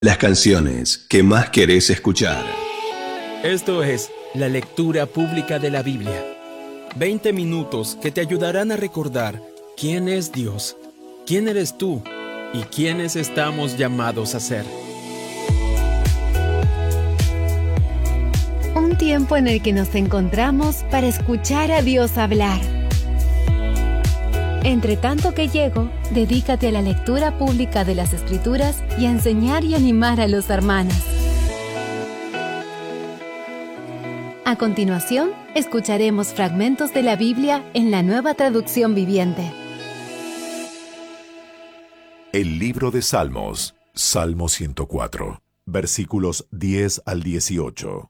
Las canciones que más querés escuchar. Esto es la lectura pública de la Biblia. 20 minutos que te ayudarán a recordar quién es Dios, quién eres tú y quiénes estamos llamados a ser. Un tiempo en el que nos encontramos para escuchar a Dios hablar. Entre tanto que llego, dedícate a la lectura pública de las Escrituras y a enseñar y animar a los hermanos. A continuación, escucharemos fragmentos de la Biblia en la Nueva Traducción Viviente. El libro de Salmos, Salmo 104, versículos 10 al 18.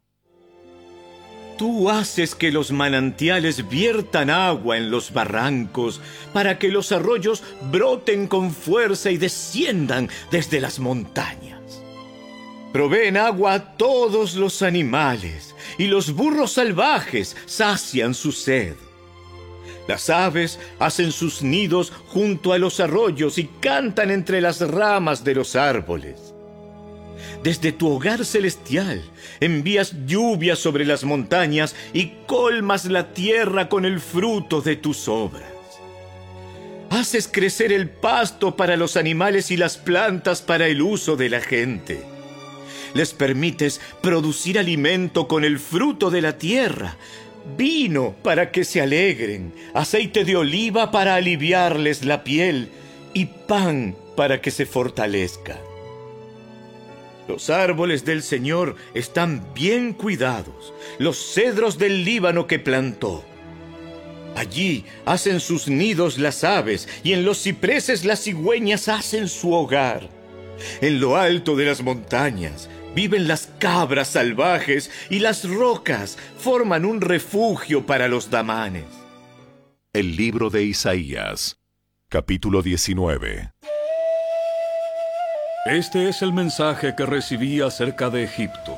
Tú haces que los manantiales viertan agua en los barrancos, para que los arroyos broten con fuerza y desciendan desde las montañas. Proveen agua a todos los animales, y los burros salvajes sacian su sed. Las aves hacen sus nidos junto a los arroyos y cantan entre las ramas de los árboles. Desde tu hogar celestial envías lluvia sobre las montañas y colmas la tierra con el fruto de tus obras. Haces crecer el pasto para los animales y las plantas para el uso de la gente. Les permites producir alimento con el fruto de la tierra, vino para que se alegren, aceite de oliva para aliviarles la piel y pan para que se fortalezcan. Los árboles del Señor están bien cuidados, los cedros del Líbano que plantó. Allí hacen sus nidos las aves y en los cipreses las cigüeñas hacen su hogar. En lo alto de las montañas viven las cabras salvajes y las rocas forman un refugio para los damanes. El libro de Isaías, capítulo 19. Este es el mensaje que recibí acerca de Egipto.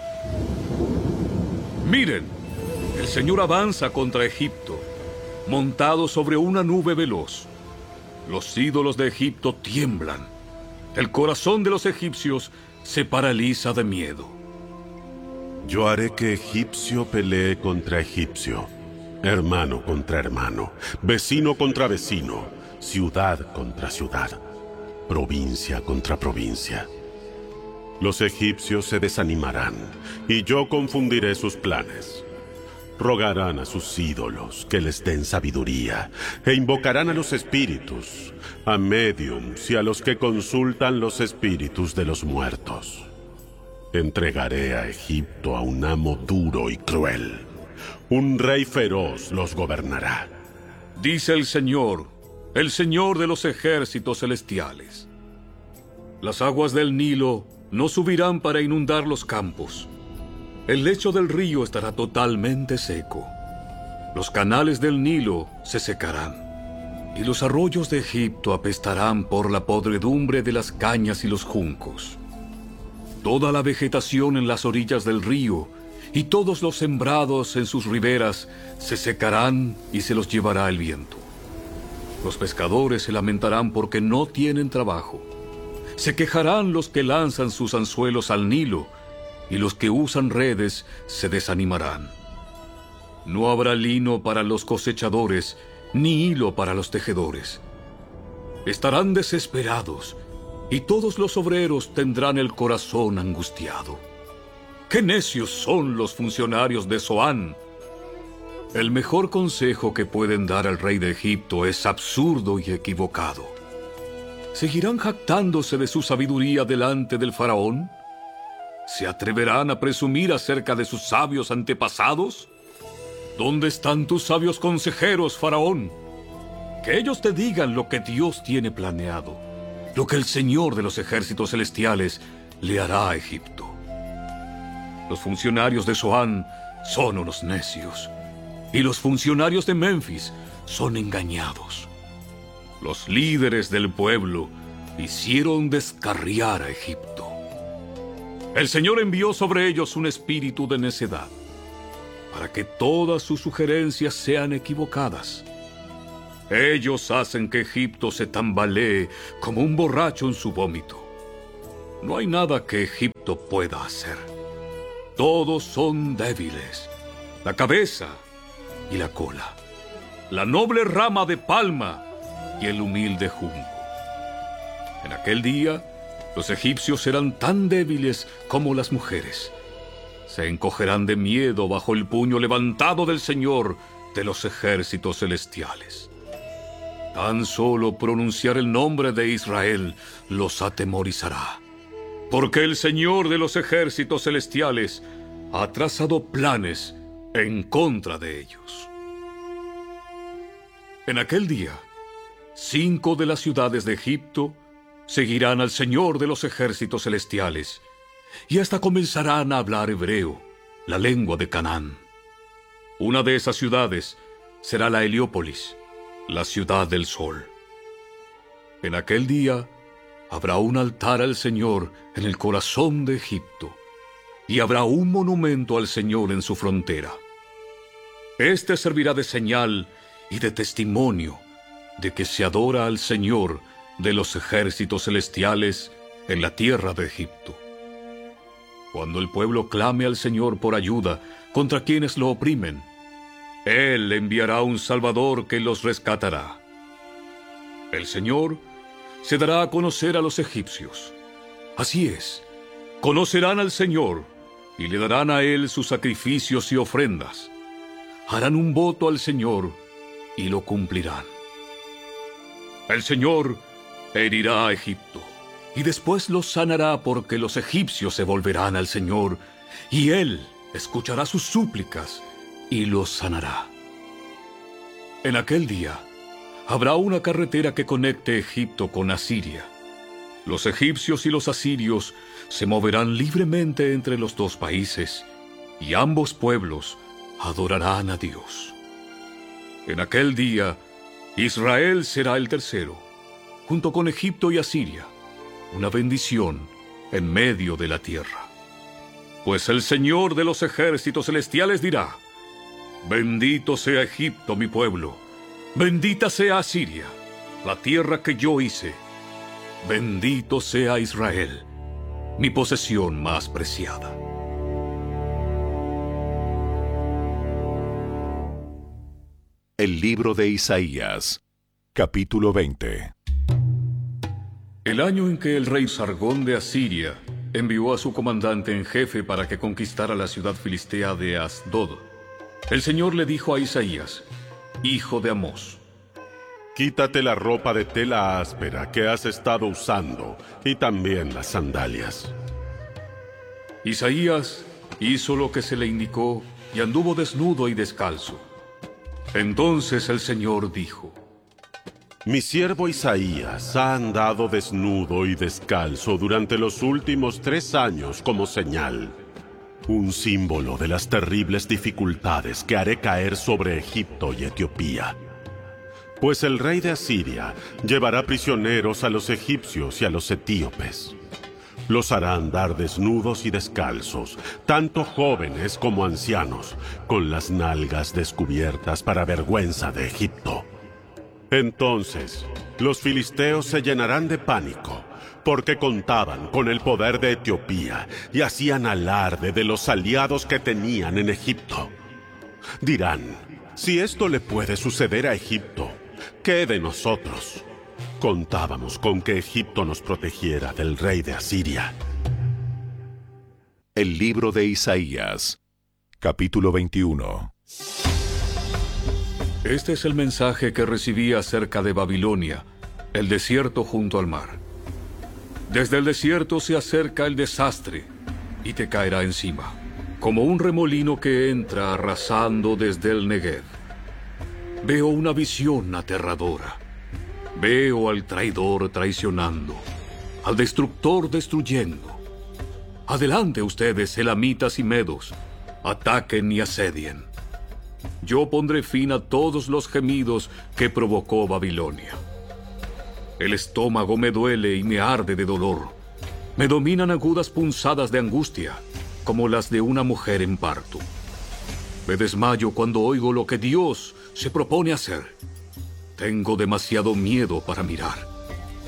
Miren, el Señor avanza contra Egipto, montado sobre una nube veloz. Los ídolos de Egipto tiemblan. El corazón de los egipcios se paraliza de miedo. Yo haré que egipcio pelee contra egipcio, hermano contra hermano, vecino contra vecino, ciudad contra ciudad, provincia contra provincia. Los egipcios se desanimarán, y yo confundiré sus planes. Rogarán a sus ídolos que les den sabiduría, e invocarán a los espíritus, a médiums y a los que consultan los espíritus de los muertos. Entregaré a Egipto a un amo duro y cruel. Un rey feroz los gobernará. Dice el Señor de los ejércitos celestiales. Las aguas del Nilo no subirán para inundar los campos. El lecho del río estará totalmente seco. Los canales del Nilo se secarán, y los arroyos de Egipto apestarán por la podredumbre de las cañas y los juncos. Toda la vegetación en las orillas del río y todos los sembrados en sus riberas se secarán y se los llevará el viento. Los pescadores se lamentarán porque no tienen trabajo. Se quejarán los que lanzan sus anzuelos al Nilo, y los que usan redes se desanimarán. No habrá lino para los cosechadores, ni hilo para los tejedores. Estarán desesperados, y todos los obreros tendrán el corazón angustiado. ¡Qué necios son los funcionarios de Zoán! El mejor consejo que pueden dar al rey de Egipto es absurdo y equivocado. ¿Seguirán jactándose de su sabiduría delante del faraón? ¿Se atreverán a presumir acerca de sus sabios antepasados? ¿Dónde están tus sabios consejeros, faraón? Que ellos te digan lo que Dios tiene planeado, lo que el Señor de los ejércitos celestiales le hará a Egipto. Los funcionarios de Zoán son unos necios, y los funcionarios de Memphis son engañados. Los líderes del pueblo hicieron descarriar a Egipto. El Señor envió sobre ellos un espíritu de necedad, para que todas sus sugerencias sean equivocadas. Ellos hacen que Egipto se tambalee como un borracho en su vómito. No hay nada que Egipto pueda hacer. Todos son débiles, la cabeza y la cola, la noble rama de palma y el humilde junco. En aquel día, los egipcios serán tan débiles como las mujeres. Se encogerán de miedo bajo el puño levantado del Señor de los ejércitos celestiales. Tan solo pronunciar el nombre de Israel los atemorizará, porque el Señor de los ejércitos celestiales ha trazado planes en contra de ellos. En aquel día, 5 de las ciudades de Egipto seguirán al Señor de los ejércitos celestiales y hasta comenzarán a hablar hebreo, la lengua de Canaán. Una de esas ciudades será la Heliópolis, la ciudad del sol. En aquel día habrá un altar al Señor en el corazón de Egipto, y habrá un monumento al Señor en su frontera. Este servirá de señal y de testimonio de que se adora al Señor de los ejércitos celestiales en la tierra de Egipto. Cuando el pueblo clame al Señor por ayuda contra quienes lo oprimen, Él enviará un Salvador que los rescatará. El Señor se dará a conocer a los egipcios. Así es, conocerán al Señor y le darán a Él sus sacrificios y ofrendas. Harán un voto al Señor y lo cumplirán. El Señor herirá a Egipto y después los sanará, porque los egipcios se volverán al Señor y Él escuchará sus súplicas y los sanará. En aquel día habrá una carretera que conecte Egipto con Asiria. Los egipcios y los asirios se moverán libremente entre los dos países, y ambos pueblos adorarán a Dios. En aquel día, Israel será el tercero, junto con Egipto y Asiria, una bendición en medio de la tierra. Pues el Señor de los ejércitos celestiales dirá: bendito sea Egipto, mi pueblo, bendita sea Asiria, la tierra que yo hice. Bendito sea Israel, mi posesión más preciada. El libro de Isaías, capítulo 20. El año en que el rey Sargón de Asiria envió a su comandante en jefe para que conquistara la ciudad filistea de Asdod, el Señor le dijo a Isaías, hijo de Amós: Quítate la ropa de tela áspera que has estado usando y también las sandalias. Isaías hizo lo que se le indicó y anduvo desnudo y descalzo. Entonces el Señor dijo: Mi siervo Isaías ha andado desnudo y descalzo durante los últimos 3 años como señal, un símbolo de las terribles dificultades que haré caer sobre Egipto y Etiopía. Pues el rey de Asiria llevará prisioneros a los egipcios y a los etíopes. Los hará andar desnudos y descalzos, tanto jóvenes como ancianos, con las nalgas descubiertas para vergüenza de Egipto. Entonces, los filisteos se llenarán de pánico, porque contaban con el poder de Etiopía y hacían alarde de los aliados que tenían en Egipto. Dirán: si esto le puede suceder a Egipto, ¿qué de nosotros? Contábamos con que Egipto nos protegiera del rey de Asiria. El libro de Isaías, capítulo 21. Este es el mensaje que recibí acerca de Babilonia, el desierto junto al mar. Desde el desierto se acerca el desastre y te caerá encima, como un remolino que entra arrasando desde el Negev. Veo una visión aterradora. Veo al traidor traicionando, al destructor destruyendo. Adelante ustedes, elamitas y medos, ataquen y asedien. Yo pondré fin a todos los gemidos que provocó Babilonia. El estómago me duele y me arde de dolor. Me dominan agudas punzadas de angustia, como las de una mujer en parto. Me desmayo cuando oigo lo que Dios se propone hacer. Tengo demasiado miedo para mirar.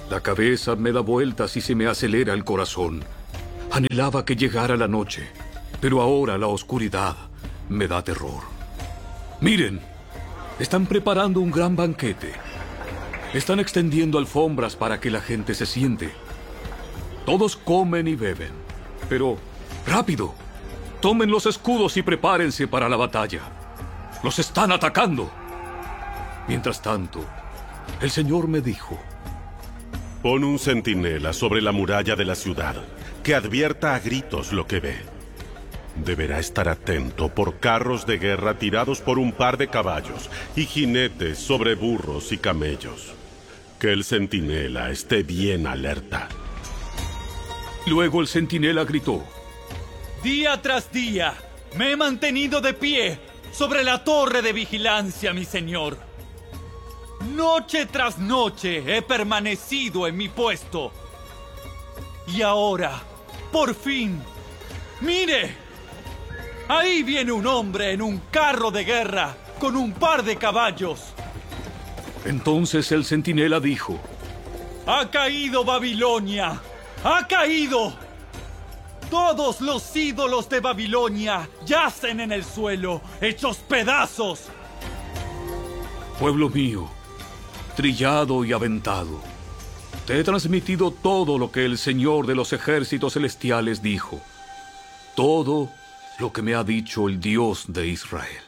La cabeza me da vueltas y se me acelera el corazón. Anhelaba que llegara la noche, pero ahora la oscuridad me da terror. Miren, están preparando un gran banquete. Están extendiendo alfombras para que la gente se siente. Todos comen y beben, pero rápido, tomen los escudos y prepárense para la batalla. ¡Los están atacando! Mientras tanto, el Señor me dijo: pon un centinela sobre la muralla de la ciudad, que advierta a gritos lo que ve. Deberá estar atento por carros de guerra tirados por un par de caballos y jinetes sobre burros y camellos. Que el centinela esté bien alerta. Luego el centinela gritó: día tras día me he mantenido de pie sobre la torre de vigilancia, mi señor. Noche tras noche he permanecido en mi puesto. Y ahora, por fin, ¡mire! Ahí viene un hombre en un carro de guerra con un par de caballos. Entonces el centinela dijo: ¡ha caído Babilonia! ¡Ha caído! Todos los ídolos de Babilonia yacen en el suelo, hechos pedazos. Pueblo mío, trillado y aventado, te he transmitido todo lo que el Señor de los ejércitos celestiales dijo. Todo lo que me ha dicho el Dios de Israel.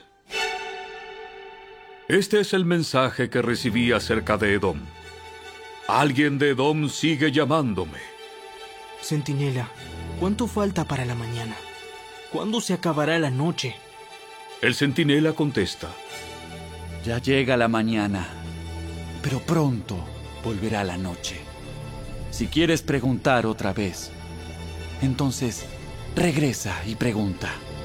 Este es el mensaje que recibí acerca de Edom. Alguien de Edom sigue llamándome. Centinela, ¿cuánto falta para la mañana? ¿Cuándo se acabará la noche? El centinela contesta: ya llega la mañana, pero pronto volverá la noche. Si quieres preguntar otra vez, entonces regresa y pregunta.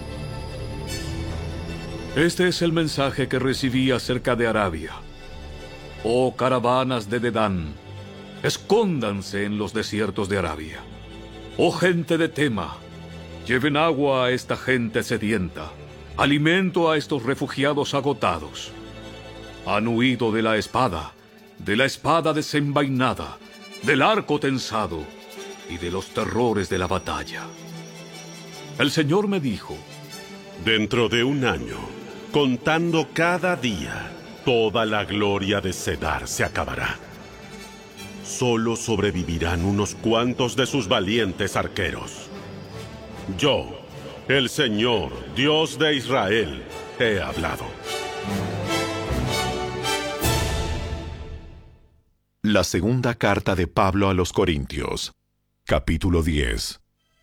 Este es el mensaje que recibí acerca de Arabia. Oh caravanas de Dedán, escóndanse en los desiertos de Arabia. Oh gente de Tema, lleven agua a esta gente sedienta, alimento a estos refugiados agotados. Han huido de la espada desenvainada, del arco tensado y de los terrores de la batalla. El Señor me dijo: dentro de un año, contando cada día, toda la gloria de Cedar se acabará. Solo sobrevivirán unos cuantos de sus valientes arqueros. Yo, el Señor, Dios de Israel, he hablado. La segunda carta de Pablo a los Corintios, capítulo 10.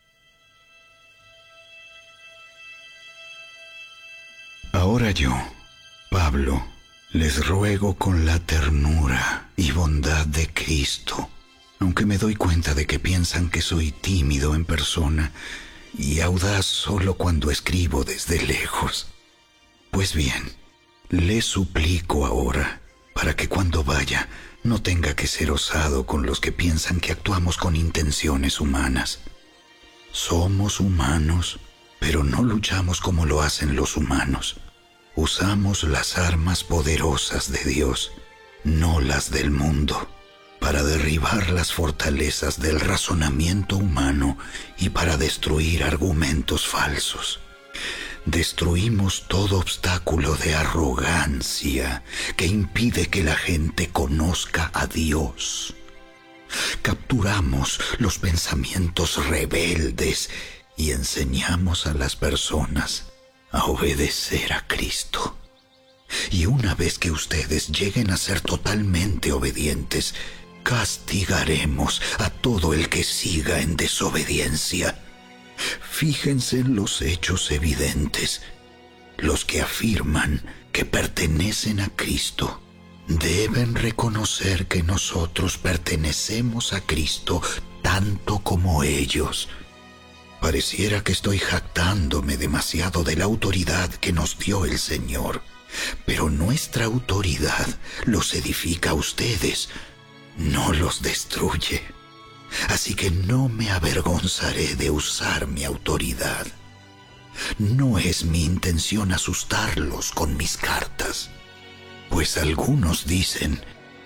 Ahora yo, Pablo, les ruego con la ternura y bondad de Cristo, aunque me doy cuenta de que piensan que soy tímido en persona y audaz solo cuando escribo desde lejos. Pues bien, les suplico ahora, para que cuando vaya no tenga que ser osado con los que piensan que actuamos con intenciones humanas. Somos humanos, pero no luchamos como lo hacen los humanos. Usamos las armas poderosas de Dios, no las del mundo, para derribar las fortalezas del razonamiento humano y para destruir argumentos falsos. Destruimos todo obstáculo de arrogancia que impide que la gente conozca a Dios. Capturamos los pensamientos rebeldes y enseñamos a las personas a obedecer a Cristo. Y una vez que ustedes lleguen a ser totalmente obedientes, castigaremos a todo el que siga en desobediencia. Fíjense en los hechos evidentes. Los que afirman que pertenecen a Cristo deben reconocer que nosotros pertenecemos a Cristo tanto como ellos. Pareciera que estoy jactándome demasiado de la autoridad que nos dio el Señor, pero nuestra autoridad los edifica a ustedes, no los destruye. Así que no me avergonzaré de usar mi autoridad. No es mi intención asustarlos con mis cartas, pues algunos dicen: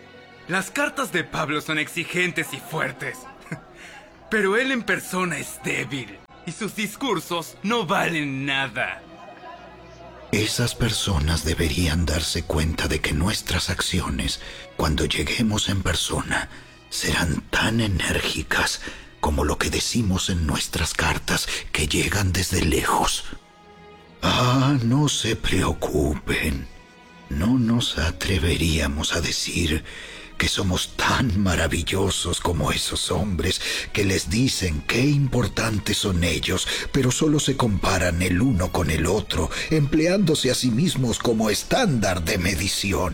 Las cartas de Pablo son exigentes y fuertes. Pero él en persona es débil y sus discursos no valen nada. Esas personas deberían darse cuenta de que nuestras acciones, cuando lleguemos en persona, serán tan enérgicas como lo que decimos en nuestras cartas que llegan desde lejos. Ah, no se preocupen. No nos atreveríamos a decir que somos tan maravillosos como esos hombres que les dicen qué importantes son ellos, pero solo se comparan el uno con el otro, empleándose a sí mismos como estándar de medición.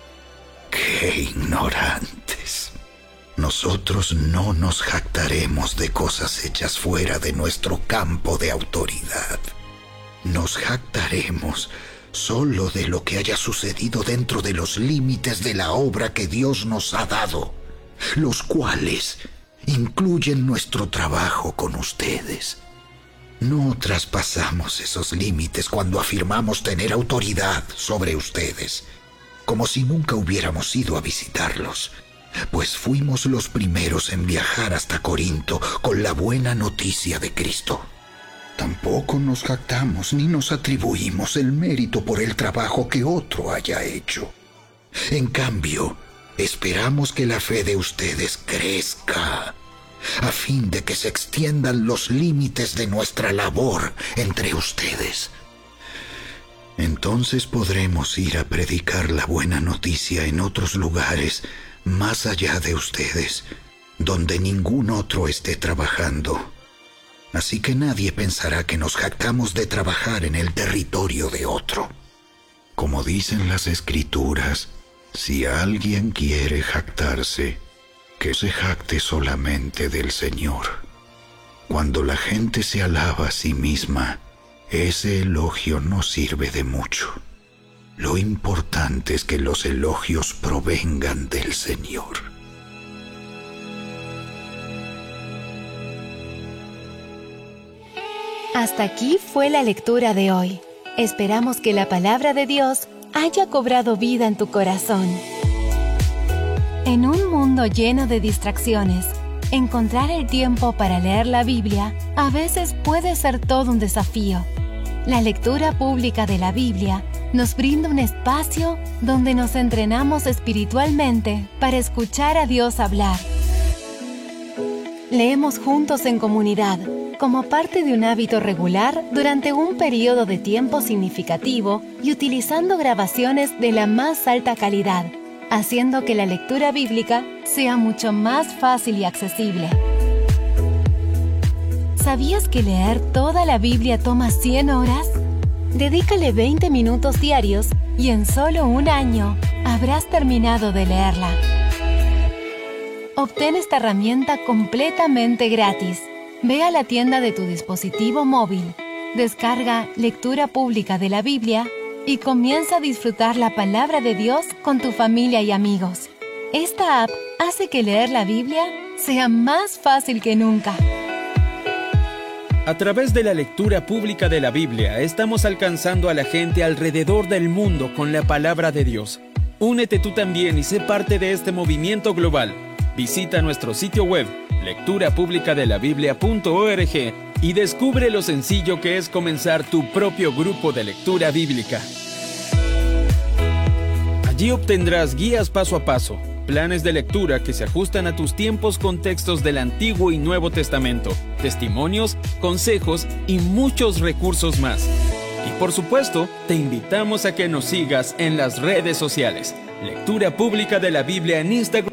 ¡Qué ignorantes! Nosotros no nos jactaremos de cosas hechas fuera de nuestro campo de autoridad. Nos jactaremos solo de lo que haya sucedido dentro de los límites de la obra que Dios nos ha dado, los cuales incluyen nuestro trabajo con ustedes. No traspasamos esos límites cuando afirmamos tener autoridad sobre ustedes, como si nunca hubiéramos ido a visitarlos, pues fuimos los primeros en viajar hasta Corinto con la buena noticia de Cristo. Tampoco nos jactamos ni nos atribuimos el mérito por el trabajo que otro haya hecho. En cambio, esperamos que la fe de ustedes crezca, a fin de que se extiendan los límites de nuestra labor entre ustedes. Entonces podremos ir a predicar la buena noticia en otros lugares más allá de ustedes, donde ningún otro esté trabajando. Así que nadie pensará que nos jactamos de trabajar en el territorio de otro. Como dicen las Escrituras, si alguien quiere jactarse, que se jacte solamente del Señor. Cuando la gente se alaba a sí misma, ese elogio no sirve de mucho. Lo importante es que los elogios provengan del Señor. Hasta aquí fue la lectura de hoy. Esperamos que la palabra de Dios haya cobrado vida en tu corazón. En un mundo lleno de distracciones, encontrar el tiempo para leer la Biblia a veces puede ser todo un desafío. La lectura pública de la Biblia nos brinda un espacio donde nos entrenamos espiritualmente para escuchar a Dios hablar. Leemos juntos en comunidad, como parte de un hábito regular durante un periodo de tiempo significativo y utilizando grabaciones de la más alta calidad, haciendo que la lectura bíblica sea mucho más fácil y accesible. ¿Sabías que leer toda la Biblia toma 100 horas? Dedícale 20 minutos diarios y en solo un año habrás terminado de leerla. Obtén esta herramienta completamente gratis. Ve a la tienda de tu dispositivo móvil, descarga Lectura Pública de la Biblia y comienza a disfrutar la palabra de Dios con tu familia y amigos. Esta app hace que leer la Biblia sea más fácil que nunca. A través de la lectura pública de la Biblia, estamos alcanzando a la gente alrededor del mundo con la palabra de Dios. Únete tú también y sé parte de este movimiento global. Visita nuestro sitio web, lecturapublicadelabiblia.org, y descubre lo sencillo que es comenzar tu propio grupo de lectura bíblica. Allí obtendrás guías paso a paso, planes de lectura que se ajustan a tus tiempos con textos del Antiguo y Nuevo Testamento, testimonios, consejos y muchos recursos más. Y por supuesto, te invitamos a que nos sigas en las redes sociales. Lectura Pública de la Biblia en Instagram.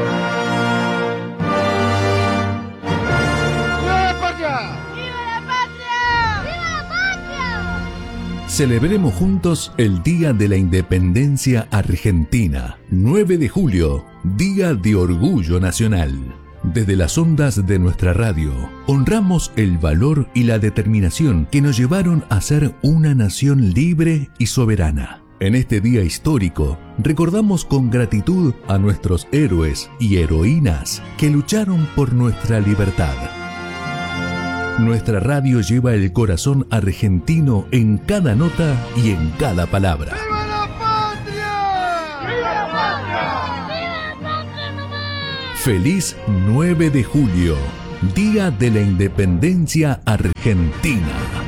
Celebremos juntos el Día de la Independencia Argentina, 9 de julio, Día de Orgullo Nacional. Desde las ondas de nuestra radio, honramos el valor y la determinación que nos llevaron a ser una nación libre y soberana. En este día histórico, recordamos con gratitud a nuestros héroes y heroínas que lucharon por nuestra libertad. Nuestra radio lleva el corazón argentino en cada nota y en cada palabra. ¡Viva la patria! ¡Viva la patria! ¡Viva la patria! Feliz 9 de julio, Día de la Independencia Argentina.